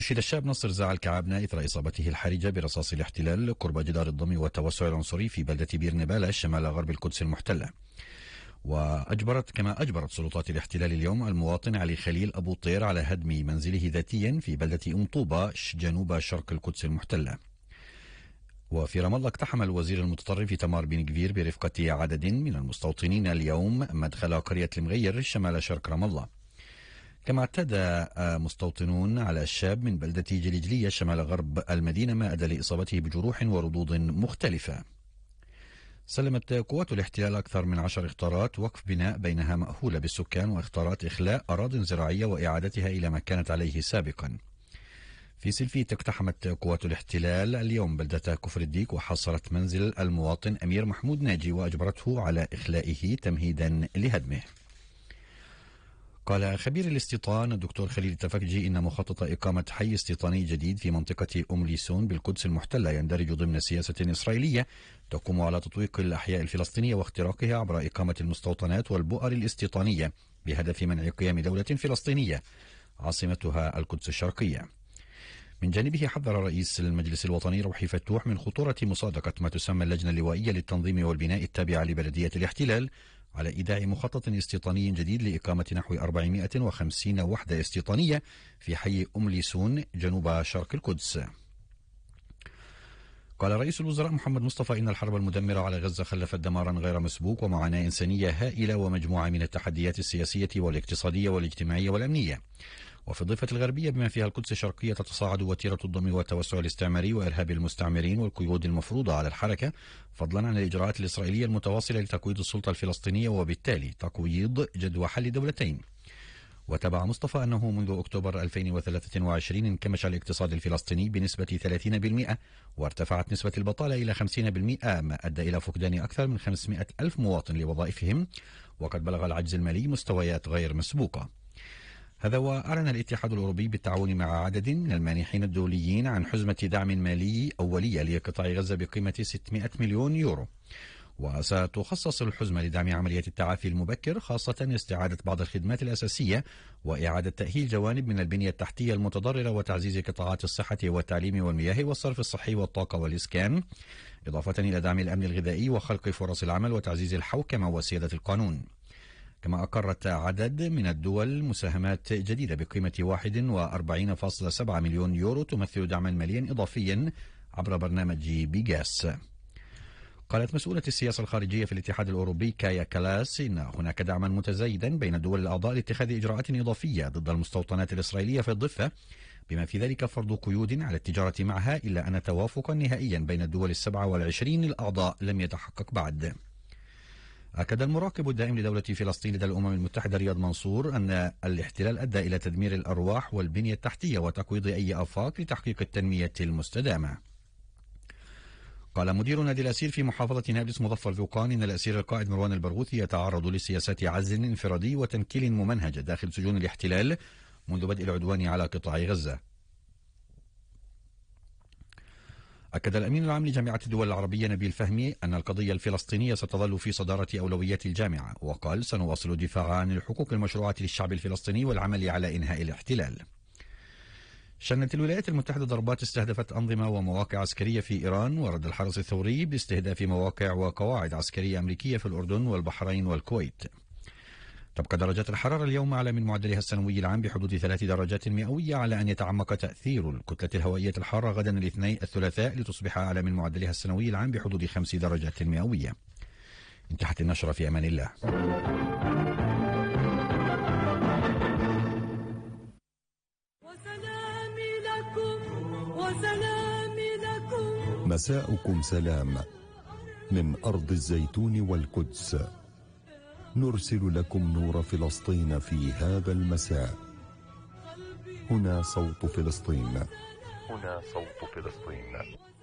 شهد الشاب نصر زعل كعبنا إثر إصابته الحرجة برصاص الاحتلال قرب جدار الضم والتوسع العنصري في بلدة بير نبالة شمال غرب القدس المحتلة. كما أجبرت سلطات الاحتلال اليوم المواطن علي خليل أبو طير على هدم منزله ذاتيا في بلدة أم طوبة جنوب شرق القدس المحتلة. وفي رام الله اقتحم الوزير المتطرف تمار بن كفير برفقة عدد من المستوطنين اليوم مدخل قرية المغير شمال شرق رام الله. كما اعتدى مستوطنون على شاب من بلدة جليجلية شمال غرب المدينة ما أدى لإصابته بجروح وردود مختلفة. سلمت قوات الاحتلال أكثر من 10 إخطارات وقف بناء بينها مأهولة بالسكان وإخطارات إخلاء أراضٍ زراعية وإعادتها إلى ما كانت عليه سابقا. في سلفيت اقتحمت قوات الاحتلال اليوم بلدة كفر الديك وحاصرت منزل المواطن أمير محمود ناجي وأجبرته على إخلائه تمهيدا لهدمه. قال خبير الاستيطان الدكتور خليل التفكجي إن مخطط إقامة حي استيطاني جديد في منطقة أم ليسون بالقدس المحتلة يندرج ضمن سياسة إسرائيلية تقوم على تطويق الأحياء الفلسطينية واختراقها عبر إقامة المستوطنات والبؤر الاستيطانية بهدف منع قيام دولة فلسطينية عاصمتها القدس الشرقية. من جانبه حذر رئيس المجلس الوطني روحي فتوح من خطورة مصادقة ما تسمى اللجنة اللوائية للتنظيم والبناء التابعة لبلدية الاحتلال على إيداع مخطط استيطاني جديد لإقامة نحو 450 وحدة استيطانية في حي أم ليسون جنوب شرق القدس. قال رئيس الوزراء محمد مصطفى إن الحرب المدمرة على غزة خلفت دمارا غير مسبوق ومعاناة إنسانية هائلة ومجموعة من التحديات السياسية والاقتصادية والاجتماعية والأمنية. وفي الضفة الغربية بما فيها القدس الشرقية تتصاعد وتيرة الضم والتوسع الاستعماري وإرهاب المستعمرين والقيود المفروضة على الحركة فضلا عن الإجراءات الإسرائيلية المتواصلة لتقويض السلطة الفلسطينية وبالتالي تقويض جدوى حل دولتين. وتابع مصطفى أنه منذ أكتوبر 2023 انكمش الاقتصاد الفلسطيني بنسبة 30% وارتفعت نسبة البطالة إلى 50% ما أدى إلى فقدان أكثر من 500 ألف مواطن لوظائفهم وقد بلغ العجز المالي مستويات غير مسبوقة. هذا وأعلن الاتحاد الأوروبي بالتعاون مع عدد من المانحين الدوليين عن حزمة دعم مالي أولية لقطاع غزة بقيمة 600 مليون يورو. وستخصص الحزمة لدعم عملية التعافي المبكر خاصة استعادة بعض الخدمات الأساسية وإعادة تأهيل جوانب من البنية التحتية المتضررة وتعزيز قطاعات الصحة والتعليم والمياه والصرف الصحي والطاقة والإسكان إضافة إلى دعم الأمن الغذائي وخلق فرص العمل وتعزيز الحوكمة وسيادة القانون. كما أقرت عدد من الدول مساهمات جديدة بقيمة 41.7 مليون يورو تمثل دعما ماليا إضافيا عبر برنامج بيغاس. قالت مسؤولة السياسة الخارجية في الاتحاد الأوروبي كايا كالاس إن هناك دعما متزايدا بين الدول الأعضاء لاتخاذ إجراءات إضافية ضد المستوطنات الإسرائيلية في الضفة بما في ذلك فرض قيود على التجارة معها إلا أن توافقا نهائيا بين الدول 27 الأعضاء لم يتحقق بعد. أكد المراقب الدائم لدولة فلسطين لدى الأمم المتحدة رياض منصور أن الاحتلال أدى إلى تدمير الأرواح والبنية التحتية وتقويض أي آفاق لتحقيق التنمية المستدامة. قال مدير نادي الأسير في محافظة نابلس مظفر ذوقان إن الأسير القائد مروان البرغوثي يتعرض لسياسات عزل انفرادي وتنكيل ممنهج داخل سجون الاحتلال منذ بدء العدوان على قطاع غزة. أكد الأمين العام لجامعة الدول العربية نبيل فهمي أن القضية الفلسطينية ستظل في صدارة أولويات الجامعة وقال سنواصل الدفاع عن الحقوق المشروعة للشعب الفلسطيني والعمل على إنهاء الاحتلال. شنت الولايات المتحدة ضربات استهدفت أنظمة ومواقع عسكرية في إيران ورد الحرس الثوري باستهداف مواقع وقواعد عسكرية أمريكية في الأردن والبحرين والكويت. تبقى درجات الحرارة اليوم أعلى من معدلها السنوي العام بحدود 3 درجات مئوية على أن يتعمق تأثير الكتلة الهوائية الحارة غدا الاثنين الثلاثاء لتصبح أعلى من معدلها السنوي العام بحدود 5 درجات مئوية. انتهت النشرة في أمان الله. مساؤكم سلام من أرض الزيتون والقدس. نرسل لكم نور فلسطين في هذا المساء. هنا صوت فلسطين. هنا صوت فلسطين.